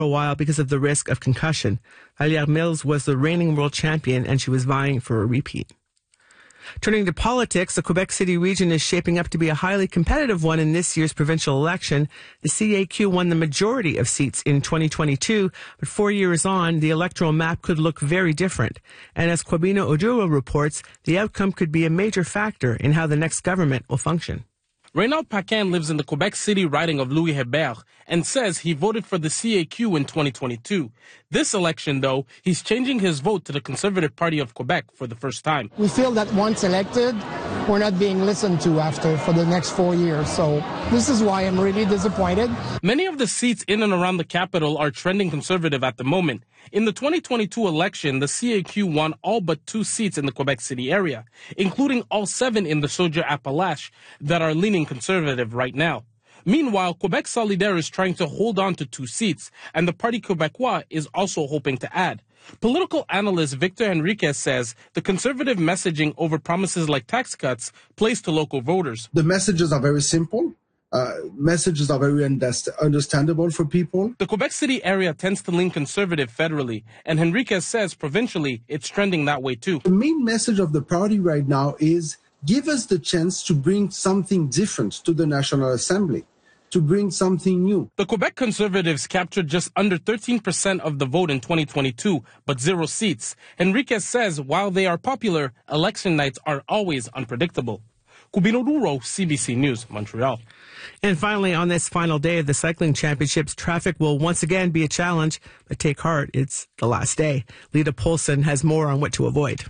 a while because of the risk of concussion. Valère Mills was the reigning world champion and she was vying for a repeat. Turning to politics, the Quebec City region is shaping up to be a highly competitive one in this year's provincial election. The CAQ won the majority of seats in 2022, but 4 years on, the electoral map could look very different. And as Kwabena Oduro reports, the outcome could be a major factor in how the next government will function. Reynald Paquin lives in the Quebec City riding of Louis Hébert and says he voted for the CAQ in 2022. This election, though, he's changing his vote to the Conservative Party of Quebec for the first time. We feel that once elected, we're not being listened to after for the next 4 years. So this is why I'm really disappointed. Many of the seats in and around the capital are trending conservative at the moment. In the 2022 election, the CAQ won all but 2 seats in the Quebec City area, including all 7 in the Sauget-Appalaches that are leaning conservative right now. Meanwhile, Quebec Solidaire is trying to hold on to 2 seats, and the Parti Québécois is also hoping to add. Political analyst Victor Henriquez says the conservative messaging over promises like tax cuts plays to local voters. The messages are very simple. Messages are very understandable for people. The Quebec City area tends to lean conservative federally, and Henriquez says provincially it's trending that way too. The main message of the party right now is give us the chance to bring something different to the National Assembly, to bring something new. The Quebec Conservatives captured just under 13% of the vote in 2022, but 0 seats. Henriquez says while they are popular, election nights are always unpredictable. Kwabena Oduro, CBC News, Montreal. And finally, on this final day of the cycling championships, traffic will once again be a challenge, but take heart, it's the last day. Lita Polson has more on what to avoid.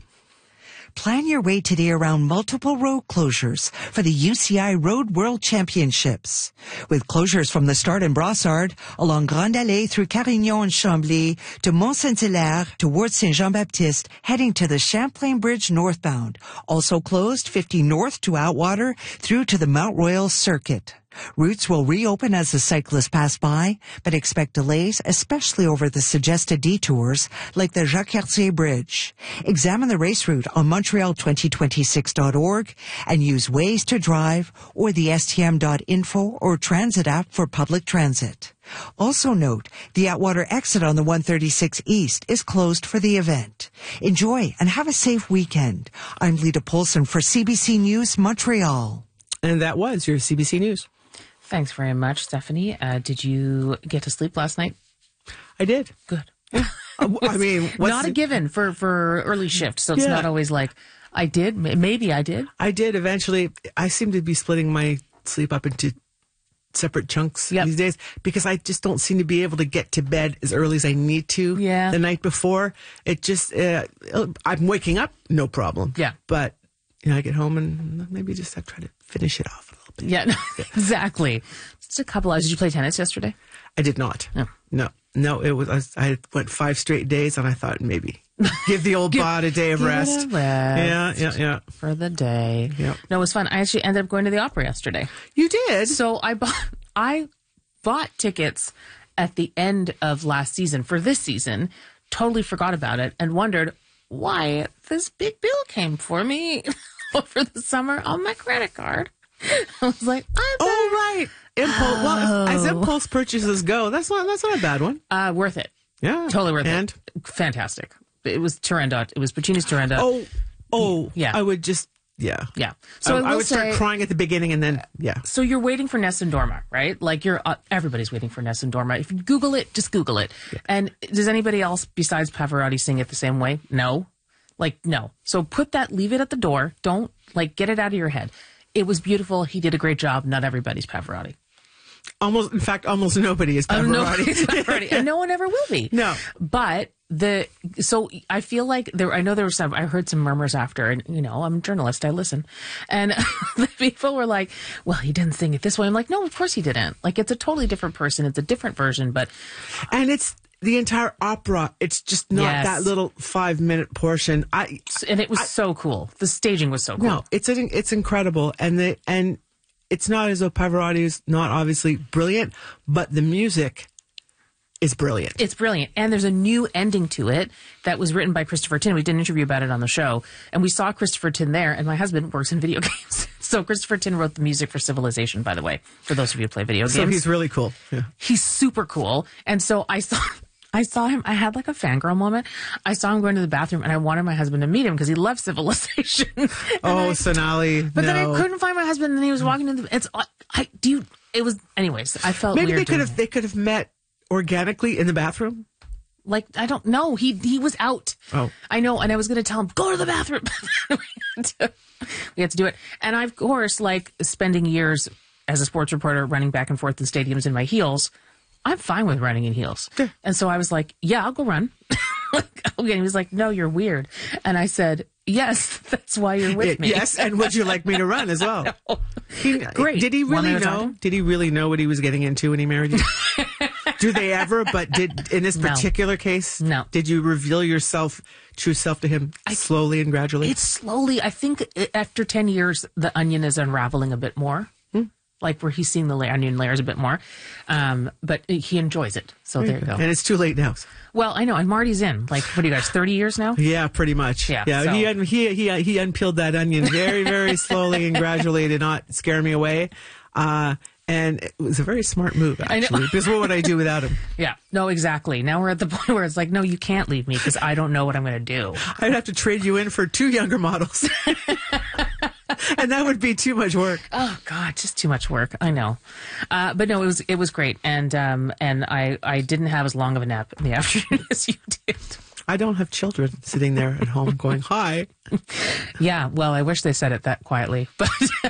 Plan your way today around multiple road closures for the UCI Road World Championships. With closures from the start in Brassard, along Grande Allée through Carignan and Chambly, to Mont-Saint-Hilaire, towards Saint-Jean-Baptiste, heading to the Champlain Bridge northbound. Also closed 50 north to Outwater through to the Mount Royal Circuit. Routes will reopen as the cyclists pass by, but expect delays, especially over the suggested detours, like the Jacques-Cartier Bridge. Examine the race route on Montreal2026.org and use Waze to Drive or the stm.info or Transit app for public transit. Also note, the Atwater exit on the 136 East is closed for the event. Enjoy and have a safe weekend. I'm Lita Polson for CBC News, Montreal. And that was your CBC News. Thanks very much, Stephanie. Did you get to sleep last night? I did. Good. I mean, not a given for early shift, so it's not always like, I did, maybe I did. I did eventually. I seem to be splitting my sleep up into separate chunks these days because I just don't seem to be able to get to bed as early as I need to the night before. It just, I'm waking up, no problem. Yeah. But, I get home and maybe just I try to finish it off a little bit. Yeah, exactly. Just a couple hours. Did you play tennis yesterday? I did not. No, it was, I went 5 straight days and I thought maybe give the old bod a day of rest. Yeah. For the day. Yeah. No, it was fun. I actually ended up going to the opera yesterday. You did? So I bought tickets at the end of last season for this season, totally forgot about it and wondered why this big bill came for me over the summer on my credit card. I was like, right. Impulse. Well, as impulse purchases go, that's not a bad one. Worth it. Yeah. Totally worth it. Fantastic. It was Turandot. It was Puccini's Turandot. Yeah. I would just, Yeah. So I would start crying at the beginning and then, So you're waiting for Nessun Dorma, right? Like everybody's waiting for Nessun Dorma. If you Google it, just Google it. Yeah. And does anybody else besides Pavarotti sing it the same way? No. No. So leave it at the door. Don't, get it out of your head. It was beautiful. He did a great job. Not everybody's Pavarotti. In fact, almost nobody is Pavarotti. And no one ever will be. No. But so I feel like I heard some murmurs after, and I'm a journalist, I listen. And the people were like, well, he didn't sing it this way. I'm like, no, of course he didn't. It's a totally different person. It's a different version, but. And it's the entire opera. It's just not that little 5-minute portion. And it was so cool. The staging was so cool. No, it's incredible. And it's not as though Pavarotti is not obviously brilliant, but the music is brilliant. It's brilliant. And there's a new ending to it that was written by Christopher Tin. We did an interview about it on the show. And we saw Christopher Tin there. And my husband works in video games. So Christopher Tin wrote the music for Civilization, by the way, for those of you who play video games. So he's really cool. Yeah. He's super cool. And so I saw him. I had like a fangirl moment. I saw him going to the bathroom, and I wanted my husband to meet him because he loves Civilization. Sonali. But then I couldn't find my husband, and then he was walking in the. Anyways, I felt maybe weird they could have met organically in the bathroom. Like, I don't know. He was out. Oh. I know. And I was going to tell him, go to the bathroom. We had to do it. And I, of course, like spending years as a sports reporter running back and forth in stadiums in my heels, I'm fine with running in heels. Yeah. And so I was like, yeah, I'll go run. Okay. And he was like, no, you're weird. And I said, yes, that's why you're with me. Yes. And would you like me to run as well? Great. Did he really know? Did he really know what he was getting into when he married you? Do they ever? But in this particular case, no. Did you reveal yourself, true self to him slowly and gradually? It's slowly. I think after 10 years, the onion is unraveling a bit more. Like where he's seeing the onion layers a bit more. But he enjoys it. So there you go. And it's too late now. Well, I know. And Marty's in. Like, what are you guys, 30 years now? Yeah, pretty much. Yeah. So. He unpeeled that onion very, very slowly and gradually to not scare me away. And it was a very smart move, actually, because what would I do without him? Yeah, no, exactly. Now we're at the point where it's like, no, you can't leave me because I don't know what I'm going to do. I'd have to trade you in for 2 younger models. And that would be too much work. Oh God, just too much work. I know. But no, it was great. And I didn't have as long of a nap in the afternoon as you did. I don't have children sitting there at home going, hi. Yeah, well, I wish they said it that quietly. But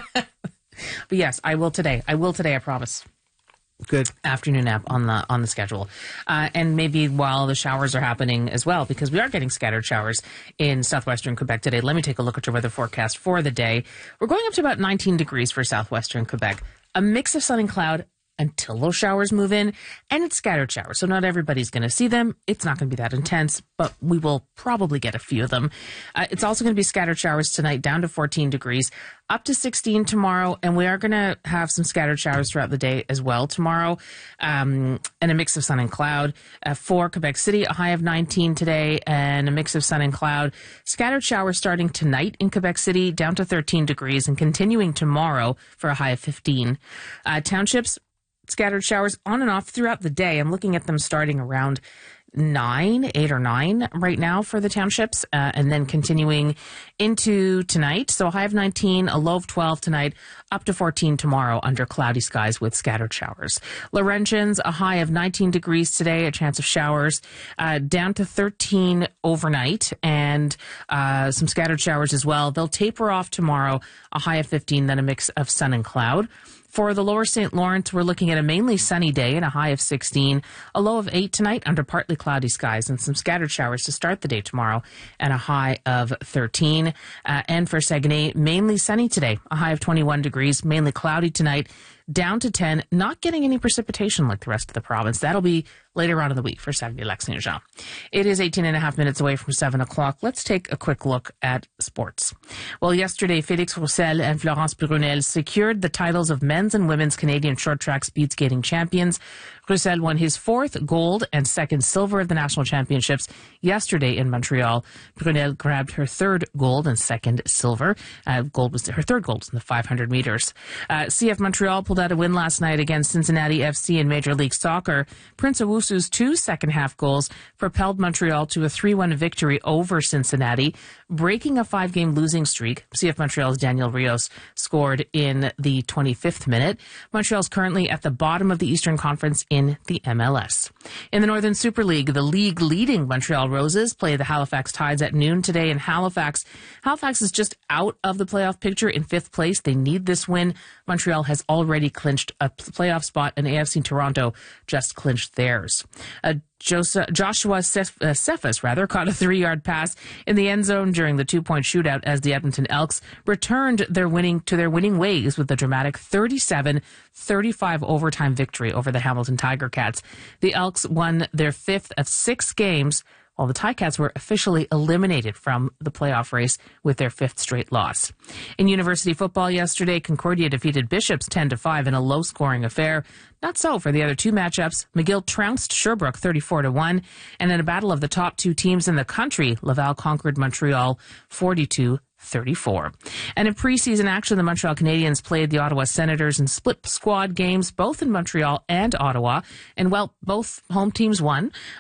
but yes, I will today. I promise. Good. Afternoon nap on the schedule. And maybe while the showers are happening as well, because we are getting scattered showers in southwestern Quebec today. Let me take a look at your weather forecast for the day. We're going up to about 19 degrees for southwestern Quebec. A mix of sun and cloud until those showers move in, and it's scattered showers. So not everybody's going to see them. It's not going to be that intense, but we will probably get a few of them. It's also going to be scattered showers tonight, down to 14 degrees, up to 16 tomorrow, and we are going to have some scattered showers throughout the day as well tomorrow, and a mix of sun and cloud. For Quebec City, a high of 19 today, and a mix of sun and cloud. Scattered showers starting tonight in Quebec City, down to 13 degrees, and continuing tomorrow for a high of 15. Townships, scattered showers on and off throughout the day. I'm looking at them starting around 8 or 9 right now for the townships, and then continuing into tonight. So a high of 19, a low of 12 tonight, up to 14 tomorrow under cloudy skies with scattered showers. Laurentians, a high of 19 degrees today, a chance of showers, down to 13 overnight, and some scattered showers as well. They'll taper off tomorrow, a high of 15, then a mix of sun and cloud. For the lower St. Lawrence, we're looking at a mainly sunny day and a high of 16, a low of 8 tonight under partly cloudy skies, and some scattered showers to start the day tomorrow and a high of 13. And for Saguenay, mainly sunny today, a high of 21 degrees, mainly cloudy tonight, down to 10, not getting any precipitation like the rest of the province. That'll be later on in the week for Saguenay-Lac-Saint-Jean. It is 18 and a half minutes away from 7 o'clock. Let's take a quick look at sports. Well, yesterday, Félix Roussel and Florence Brunel secured the titles of men's and women's Canadian short track speed skating champions. Roussel won his 4th gold and 2nd silver of the national championships yesterday in Montreal. Brunel grabbed her 3rd gold and 2nd silver. Gold was her 3rd gold in the 500 meters. CF Montreal pulled out a win last night against Cincinnati FC in Major League Soccer. Prince Owusu's 2 second-half goals propelled Montreal to a 3-1 victory over Cincinnati, breaking a 5-game losing streak. CF Montreal's Daniel Rios scored in the 25th minute. Montreal's currently at the bottom of the Eastern Conference in the MLS. In the Northern Super League, the league-leading Montreal Roses play the Halifax Tides at noon today in Halifax. Halifax is just out of the playoff picture in 5th place. They need this win. Montreal has already clinched a playoff spot, and AFC Toronto just clinched theirs. Joshua Cephas caught a 3-yard pass in the end zone during the 2-point shootout as the Edmonton Elks returned to their winning ways with a dramatic 37-35 overtime victory over the Hamilton Tiger Cats. The Elks won their 5th of 6 games, while the Ticats were officially eliminated from the playoff race with their 5th straight loss. In university football yesterday, Concordia defeated Bishops 10-5 in a low-scoring affair. Not so for the other 2 matchups. McGill trounced Sherbrooke 34-1, and in a battle of the top 2 teams in the country, Laval conquered Montreal 42-34. And in preseason action, the Montreal Canadiens played the Ottawa Senators in split squad games, both in Montreal and Ottawa. And, well, both home teams won.